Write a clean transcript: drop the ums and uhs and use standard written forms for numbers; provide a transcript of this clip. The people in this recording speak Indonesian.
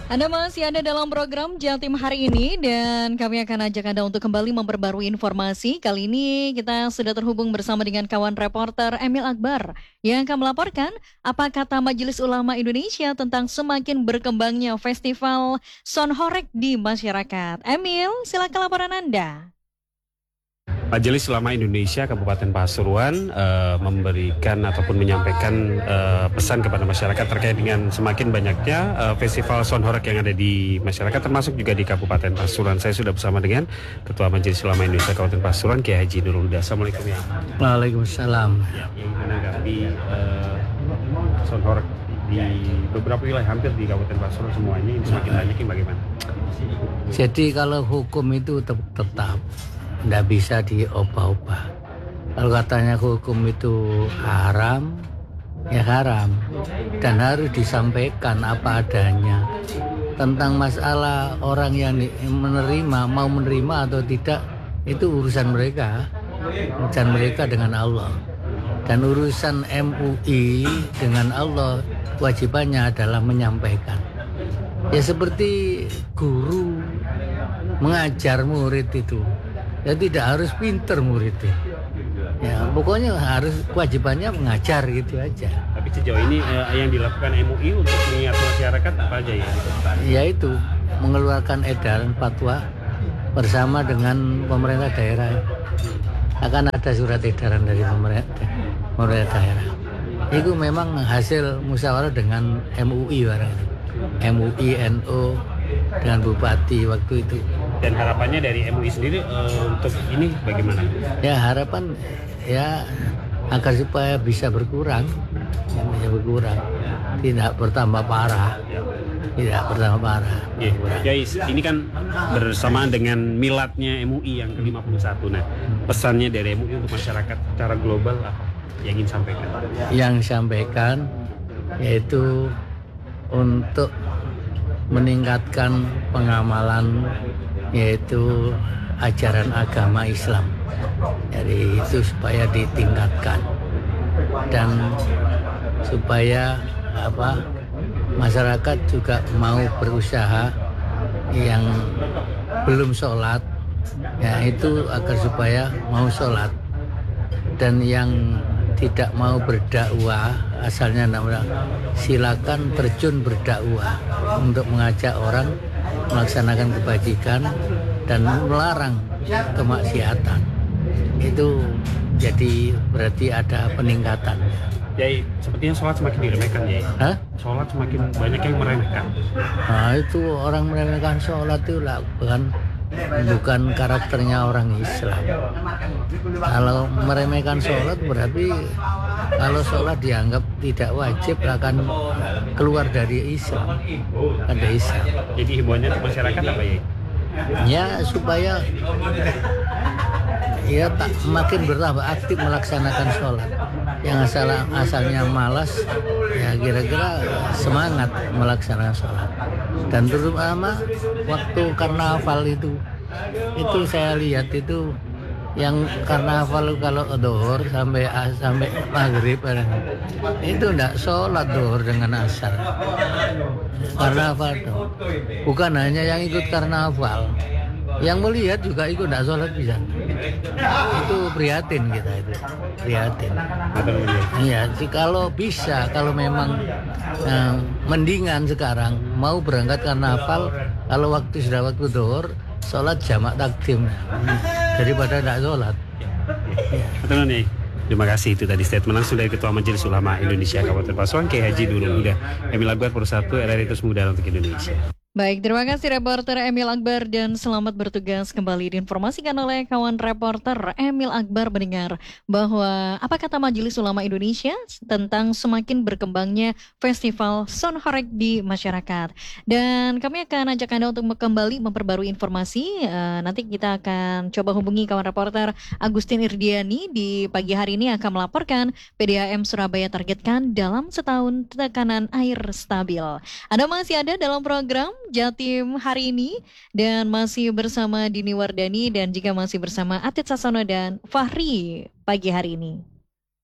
Anda masih ada dalam program Jatim hari ini dan kami akan ajak Anda untuk kembali memperbarui informasi. Kali ini kita sudah terhubung bersama dengan kawan reporter Emil Akbar yang akan melaporkan apa kata Majelis Ulama Indonesia tentang semakin berkembangnya festival Sonhoreg di masyarakat. Emil, silakan laporan Anda. Majelis Ulama Indonesia Kabupaten Pasuruan memberikan ataupun menyampaikan pesan kepada masyarakat terkait dengan semakin banyaknya festival Sonhoreg yang ada di masyarakat, termasuk juga di Kabupaten Pasuruan. Saya sudah bersama dengan Ketua Majelis Ulama Indonesia Kabupaten Pasuruan, Kiai Haji Nurul Huda. Assalamualaikum ya. Waalaikumsalam. Ya, yang menanggapi Sonhoreg di beberapa wilayah, hampir di Kabupaten Pasuruan semuanya ini semakin banyak, yang bagaimana? Jadi kalau hukum itu tetap tidak bisa diubah-ubah. Kalau katanya hukum itu haram, ya haram. Dan harus disampaikan apa adanya. Tentang masalah orang yang menerima, mau menerima atau tidak, itu urusan mereka. Urusan mereka dengan Allah. Dan urusan MUI dengan Allah, kewajibannya adalah menyampaikan. Ya seperti guru mengajar murid itu. Ya tidak harus pinter muridnya. Ya pokoknya harus kewajibannya mengajar gitu aja. Tapi sejauh ini yang dilakukan MUI untuk mengingatkan masyarakat apa aja ya? Yaitu mengeluarkan edaran fatwa bersama dengan pemerintah daerah. Akan ada surat edaran dari pemerintah daerah. Itu memang hasil musyawarah dengan MUI barang. MUI, NU dengan Bupati waktu itu. Dan harapannya dari MUI sendiri untuk ini bagaimana? Ya harapan ya agar supaya bisa berkurang, tidak bertambah parah, Ya, ini kan bersamaan dengan miladnya MUI yang ke-51. Nah, pesannya dari MUI untuk masyarakat secara global apa yang ingin sampaikan? Yang sampaikan yaitu untuk meningkatkan pengamalan yaitu ajaran agama Islam. Jadi itu supaya ditingkatkan dan supaya masyarakat juga mau berusaha yang belum sholat ya itu agar supaya mau sholat, dan yang tidak mau berdakwah asalnya silakan terjun berdakwah untuk mengajak orang melaksanakan kebajikan dan melarang kemaksiatan. Itu jadi berarti ada peningkatan. Ya, sepertinya sholat semakin diremehkan ya. Hah? Sholat semakin banyak yang meremehkan. Nah itu orang meremehkan sholat itu bukan karakternya orang Islam. Kalau meremehkan sholat berarti kalau sholat dianggap tidak wajib akan keluar dari Islam. Ada Islam. Jadi himbauannya untuk masyarakat apa ya? Ya supaya ya tak makin bertambah aktif melaksanakan sholat. Yang asalnya malas ya kira-kira semangat melaksanakan sholat. Dan terutama waktu karnaval itu saya lihat itu yang karnaval kalau dhuhr sampai maghrib itu enggak sholat dhuhr dengan asar. Karnaval itu bukan hanya yang ikut karnaval, yang melihat juga ikut enggak sholat bisa. Itu prihatin kita itu, prihatin. Iya, kalau bisa, kalau memang mendingan sekarang mau berangkat karnaval, kalau sudah waktu dhuhr sholat jamak takdim daripada tidak sholat. Betul nih. Terima kasih, itu tadi statement langsung dari Ketua Majelis Ulama Indonesia Kabupaten Pasuruan, Kiai Haji Nurul Huda. Emil Akbar, Persatu RRI Terus Muda untuk Indonesia. Baik, terima kasih reporter Emil Akbar dan selamat bertugas kembali. Diinformasikan oleh kawan reporter Emil Akbar mendengar bahwa apa kata Majelis Ulama Indonesia tentang semakin berkembangnya festival Sonhoreg di masyarakat. Dan kami akan ajak Anda untuk kembali memperbarui informasi. Nanti kita akan coba hubungi kawan reporter Agustin Irdiani di pagi hari ini akan melaporkan PDAM Surabaya targetkan dalam setahun tekanan air stabil. Anda masih ada dalam program Jatim hari ini dan masih bersama Dini Wardani dan juga masih bersama Atit Sasono dan Fahri pagi hari ini.